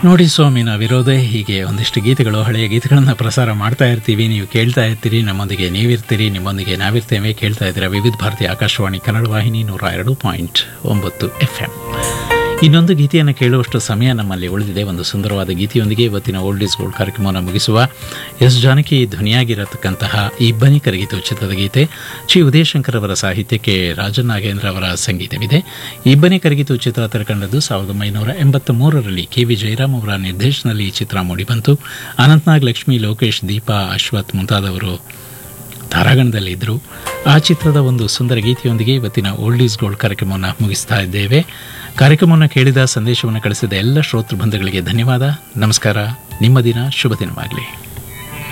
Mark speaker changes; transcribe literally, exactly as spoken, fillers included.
Speaker 1: ನೋಡಿ ಸ್ವಾಮಿ, ನಾವಿರೋದೇ ಹೀಗೆ. ಒಂದಿಷ್ಟು ಗೀತೆಗಳು, ಹಳೆಯ ಗೀತೆಗಳನ್ನು ಪ್ರಸಾರ ಮಾಡ್ತಾ ಇರ್ತೀವಿ, ನೀವು ಕೇಳ್ತಾ ಇರ್ತೀರಿ, ನಮ್ಮೊಂದಿಗೆ ನೀವಿರ್ತೀರಿ, ನಿಮ್ಮೊಂದಿಗೆ ನಾವಿರ್ತೇವೆ. ಕೇಳ್ತಾ ಇದ್ದೀರಾ ವಿವಿಧ ಭಾರತಿ ಆಕಾಶವಾಣಿ ಕನ್ನಡ ವಾಹಿನಿ ನೂರ ಎರಡು ಪಾಯಿಂಟ್ ಒಂಬತ್ತು ಎಫ್ ಎಂ. ಇನ್ನೊಂದು ಗೀತೆಯನ್ನು ಕೇಳುವಷ್ಟು ಸಮಯ ನಮ್ಮಲ್ಲಿ ಉಳಿದಿದೆ. ಒಂದು ಸುಂದರವಾದ ಗೀತೆಯೊಂದಿಗೆ ಇವತ್ತಿನ ಓಲ್ಡ್ ಈಸ್ ಗೋಲ್ಡ್ ಕಾರ್ಯಕ್ರಮವನ್ನು ಮುಗಿಸುವ. ಎಸ್ ಜಾನಕಿ ಧ್ವನಿಯಾಗಿರತಕ್ಕಂತಹ ಇಬ್ಬನಿ ಕರಗಿತು ಚಿತ್ರದ ಗೀತೆ. ಚಿ ಉದಯಶಂಕರ್ ಅವರ ಸಾಹಿತ್ಯಕ್ಕೆ ರಾಜನ್ ನಾಗೇಂದ್ರ ಅವರ ಸಂಗೀತವಿದೆ. ಇಬ್ಬನಿ ಕರಗಿತು ಚಿತ್ರ ತೆರೆಕಂಡದ್ದು ಸಾವಿರದ ಒಂಬೈನೂರ ಎಂಬತ್ತ ಮೂರರಲ್ಲಿ ಕೆ ವಿ ಜಯರಾಮ್ ಅವರ ನಿರ್ದೇಶನದಲ್ಲಿ ಈ ಚಿತ್ರ ಮೂಡಿಬಂತು. ಅನಂತ್ನಾಗ್, ಲಕ್ಷ್ಮಿ, ಲೋಕೇಶ್, ದೀಪಾ, ಅಶ್ವಥ್ ಮುಂತಾದವರು ತಾರಾಗಣದಲ್ಲಿದ್ದರು. ಆ ಚಿತ್ರದ ಒಂದು ಸುಂದರ ಗೀತೆಯೊಂದಿಗೆ ಇವತ್ತಿನ ಓಲ್ಡ್ ಈಸ್ ಗೋಲ್ಡ್ ಕಾರ್ಯಕ್ರಮವನ್ನು ಮುಗಿಸ್ತಾ ಇದ್ದೇವೆ. ಕಾರ್ಯಕ್ರಮವನ್ನು ಕೇಳಿದ, ಸಂದೇಶವನ್ನು ಕಳಿಸಿದ ಎಲ್ಲ ಶ್ರೋತೃ ಬಂಧುಗಳಿಗೆ ಧನ್ಯವಾದ. ನಮಸ್ಕಾರ. ನಿಮ್ಮ ದಿನ ಶುಭ ದಿನವಾಗಲಿ.